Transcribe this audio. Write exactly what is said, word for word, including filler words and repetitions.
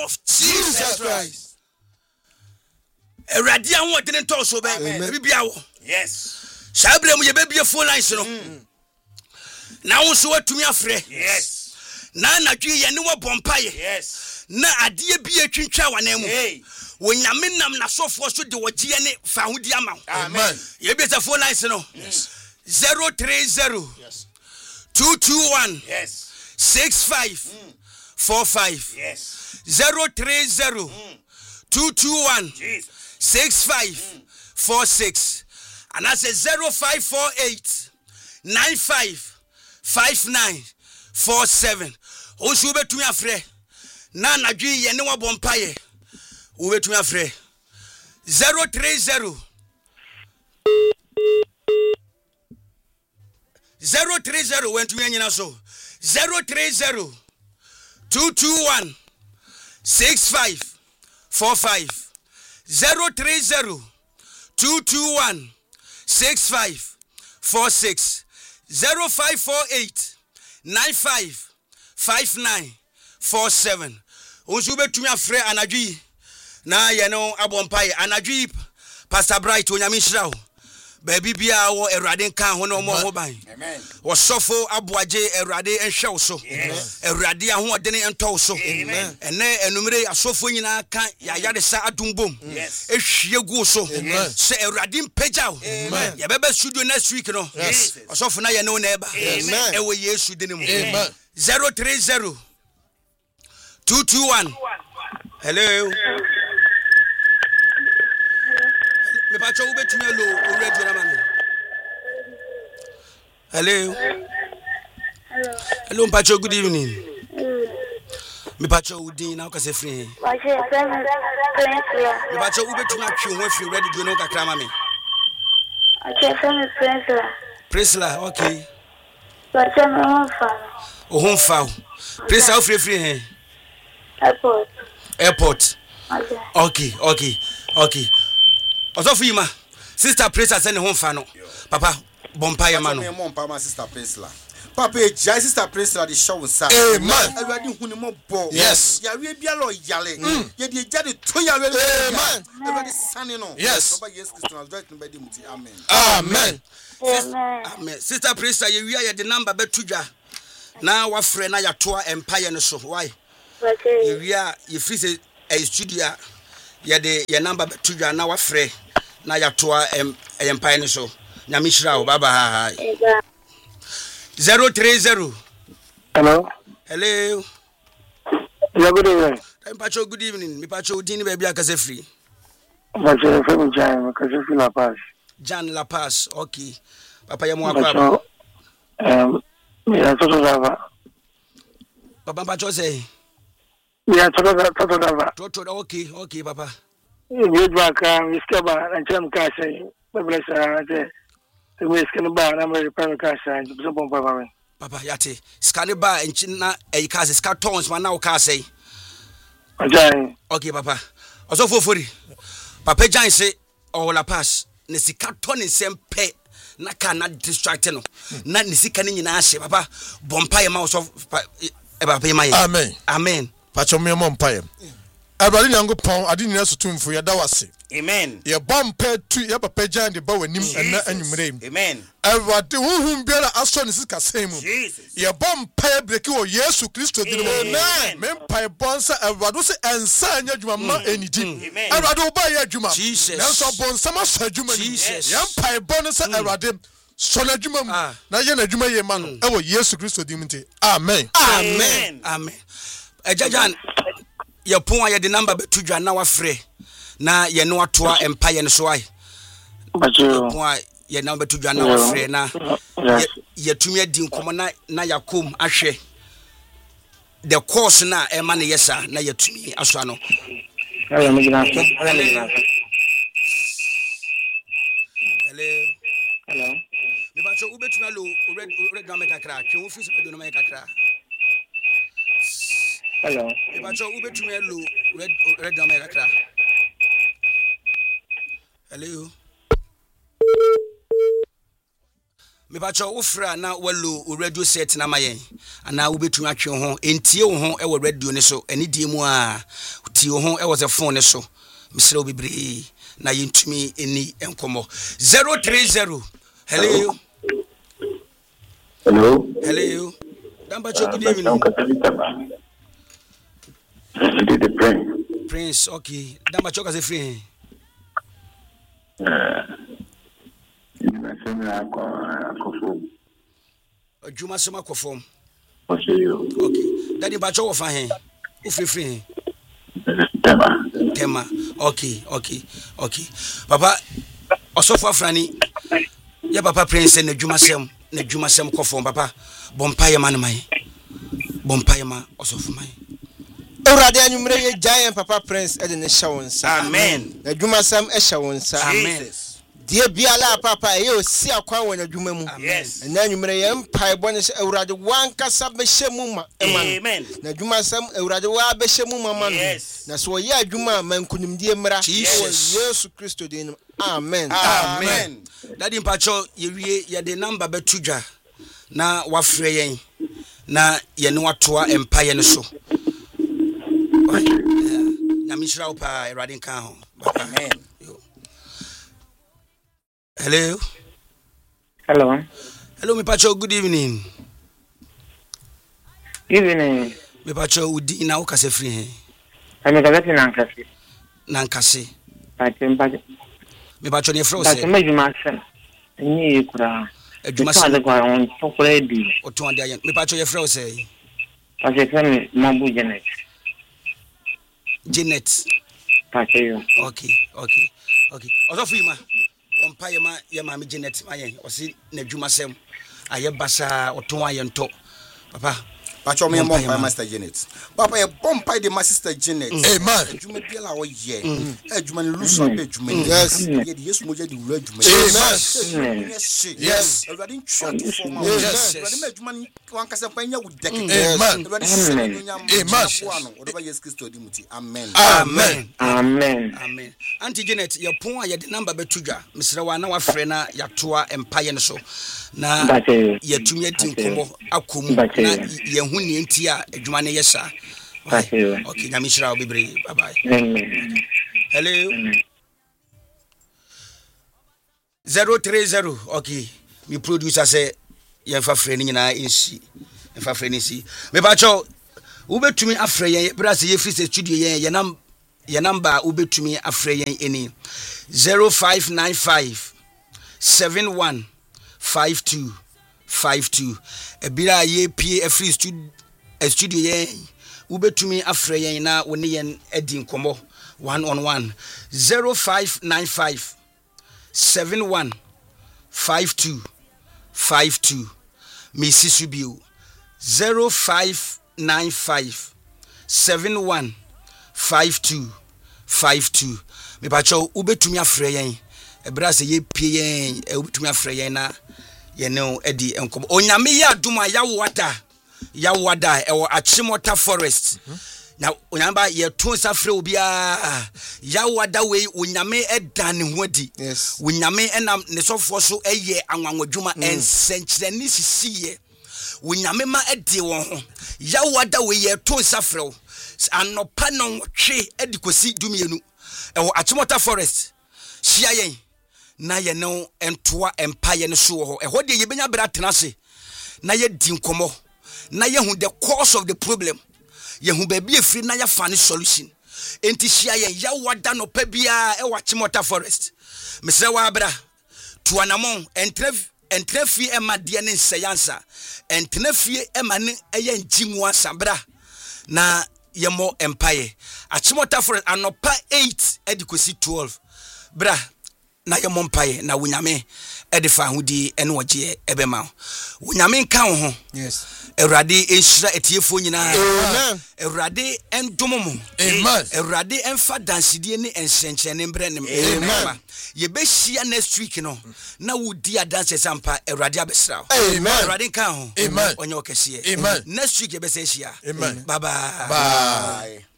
of Jesus Christ. Eradia ho didn't talk so bad. Yes. Sabre mu ye be bie phone lines no. Na wo so atumi afre. Yes. Na anadwe ye ne wo bompaye. Yes. Na ade bia twintwa wana mu. Hey. Wo nyame nam na sofo so de wo gie ne fa hodi ama. Amen. Ye be phone lines no. Yes. zero three zero Yes. two two one Yes. six five four five. Yes. zero three zero two two one Jesus. six five four six. And I say zero five four eight nine five five nine four seven. Osu be tumi afre. Na nadwi ye ne wo bompaye. Wo be tumi afre. zero three zero zero three zero when tumi anyina so. zero three zero two two one six five four five. zero three zero two two one six five four six. zero five four eight nine five five nine four seven. Onsu betumi afre anadwi na ye no abompaye anadwi Pastor Bright onyame hira. Baby bia wo Erade kan ho no mo ho ban. Amen. Wo sofo aboaje Erade enhwe wo so. Erade ahoɔdene ento wo so. Amen. Ene enumere asofo nyina kan ya yade sa adumbom. Ehwie gu so. Se Erade mpagya wo. Ya bebe studio next week no. Asofo na ye ne wo na eba. E wo Yesu dene mu. zero three zero two two one. Hello. Me pacho ube tumelo already na mami. Hello. Hello. Hello pacho, good evening. Me pacho udi na ukase free. Pacho friend Prince. Me pacho ube tuma twi ho free ready do no kakra mami. Pacho friend Prince. Priscilla, okay. Pacho me ho fa. O ho fa. Priscilla free free he. Airport. Airport. Okay. Okay, okay. Okay. Osofu yima. Sister Priscilla send home fa no. Papa bompire man no. Me mom pa my sister Priscilla. Papa jai sister Priscilla the show sa. Amen. Everybody huni mo bo. Yes. Ya we bia lo yale. Ye de jade to ya we. Amen. Everybody sanni no. Yes. Papa yes Christian right no be muti. Amen. Amen. Amen. Amen. Sister Priscilla ye wi ya de number betudwa. Na wa frɛ na ya toa empire no so. Why? Pacho. Ye wi ya ye free say a studio ye de ye number betudwa na wa frɛ na ya toa empire no so. Nyame hira wo. Bye bye. zero three zero. Hello. Hello. Yeah, good evening. Pacho, good evening. Me pacho dini baby akase free. Pacho from Jan, because you feel La Paz. Jan La Paz. Okay. Papa ya mwa kwa. Pacho. Um, yeah, toto dava. Papa pacho say. Yeah, toto toto dava. Toto okay, okay, papa. You back um, you skip ba and tell me cash. Bless her. We scan ba na me repair cash and so bomb papa. Papa yate. Scan ba enchi na e ka se scan tons ma na o ka say. Ajay. Okay, papa. Oso fofori. Papa Jan say o La Paz. Ne sika ton nsem pe na ka na distract no. Na ne sika ni nyina ahye papa. Bompa ye ma oso e papa ye ma ye. Amen. Amen. Pacho me mompa ye. Everybody nyango pon ade nyina so tumfo ye da wase. Amen. Ye bompa tu ye papa Jan de ba wanim na anwumre. Amen. Everybody huhum biara aso ne sika semu. Jesus. Ye bompa ye breki wo Yesu Kristo dinu. Amen. Me mpa ye bonsa everybody se ensa anya dwuma ma enidi. Amen. Everybody oba ye dwuma. Jesus. Nanso bonsa ma sa dwuma ni. Jesus. Ye mpa ye bonsa everybody so na dwuma mu. Na ye na dwuma ye ma no. E wo Yesu Kristo dinu nti. Amen. Amen. Amen. Ejajan ye pon ye de number betudwa na wa frɛ na ye no atoa empire no so ai. Pacho. Pon ye number betudwa na wa frɛ na ye tumi adi nkomo na na yakom ahwɛ the course na e ma ne yesa na ye tumi aso ano. Hello, me gina. Hello. Hello. Hello. Me ba so ubetumi alo red red na make akra twe office do no make akra. Hello. Me ba so ubetumi alo red red na make akra. Hello. me pacho ufra na wallo radio set na mayen ana wobetumi atwe ho entie wo ho e wo radio ne so eni die mu a tie wo ho e wo ze phone ne so misre obibre na yentumi eni enkomo zero three zero. Hello. Hello. Hello. Damba cho good evening. The Prince. Prince, okay. Damba cho ka se free. Uh, Juma sema ko form. Okay. Daddy ba cho wo fa hen. U free free. Tema. Tema. Okay, okay. Okay. Papa osofo afrani. Ya papa Prince na Juma sem, na Juma sem ko form papa. Bompaye man mai. Bompaye ma osofo mai. Urade anyumre ye giant papa Prince e de ne shawonsa. Amen. Na Juma sam e shawonsa. Amen. Die biala papa e o si akwan wona dwuma mu. Yes. Na anyumre ye mpai bone se urade wankasa be hyemu ma e ma. Amen. Na Juma sam urade wa be hyemu ma ma. Yes. Na so ye adwuma mankunimdie mra. Jesus. Yesu Kristo din. Amen. Amen. Daddy mpacho ye wie ye de number betudwa na wafre yen na ye ne watoa empire ne so. Nyamishra opa erade nka ho. Amen. Hello. Hello. Hello me pacho, good evening. Evening. Me pacho udi na ukase free he. Ame kazati na nkasi. Na nkase. Pati mpaje. Me pacho ne fro Pati se. mejuma se. Ni kura. Ejuma se. Pati kwa on tokore di. Oton ade ayen. Me pacho ye fro se. Pati kemi mambu Janet. Janet. Pati yo. Okay, okay. Okay. Ozo free ma. Ompa ye ma ye ma me Janet mayen. Osi na dwuma sem. Aye basa oton ayen to. Papa Pacho me mom by Master Janet. Papa e bompa de my sister Janet. Amen. Ejuma biala wo ye. Ejuma luso be ejuma. Yes. Ye de Yesu moja di wura ejuma. Amen. Yes. Everybody try to form out. Yes. Everybody me ejuma ni wankasa panya wo deke. Amen. Everybody Yes Christo di muti. Amen. Amen. Amen. Amen. Auntie Janet, your pon ye the number betudwa. Misra wa na wa frɛ na yatoa empire no so. Na ye tumi ati nkomo akomu na ye hu ne nti a adwuma ne yesa. Okay, nyamishra obibre. Bye bye. Amen. Hello. zero three zero. Okay. Me producer say ye fa frɛ ni nyina ensi. Ye fa frɛ ni si. Me ba cho ubetumi afrɛ ye bra se ye free studio ye ye nam ye number ubetumi afrɛ ye eni zero five nine five seven one five two five two. Ebira ye pie a free studio a studio ye ubetumi afrɛ ye na woni yen edi nkomo one on one zero five nine five seven one five two five two. Missus Subio zero five nine five seven one five two five two. Me pacho ubetumi afrɛ yen ebra se ye pie yen ubetumi afrɛ yen na ye no edi enkom onyame ya aduma ya wada ya wada e wo Achimota Forest na onyame ba ye ton safrɛ obi a ya wada we onyame eda ne ho adi onyame enam ne sofo so eye anwanwadwuma ensenkyere ni sisiye onyame ma edi won ho ya wada we ye ton safrɛ anopa no hwe edi kosi dumienu e wo Achimota Forest hia yen na ye no entoa empire no so ho e ho de ye benya bra tenase na ye di nkomo na ye hu the cause of the problem ye hu ba bi efiri na ya fa ne solution enti hia yen ya wada no pa bia e wa Achimota Forest mesre wa bra tuanamon entrev entrefie e ma de ne nseyansa entrefie e ma ne eye njimu asabra na yemo empire Achimota Forest anopa eight edikosi twelve bra na yemo empire na wunyame edifa hudi ene wagye ebema wunyame nka ho yes Erade enhyira etiefo nyina amen Erade endomomo amen Erade enfa dansidie ne ensenkyene mbre ne amen ye behia next week no na wudi adanse sampa Erade abesra amen Erade nka ho amen onye okese amen next week ye besehia amen bye bye bye